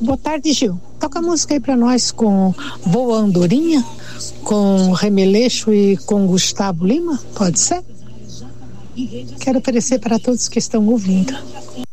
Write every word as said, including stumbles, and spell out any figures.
Boa tarde, Gil. Toca a música aí pra nós com Boa Andorinha, com Remeleixo e com Gustavo Lima, pode ser? Quero oferecer para todos que estão ouvindo.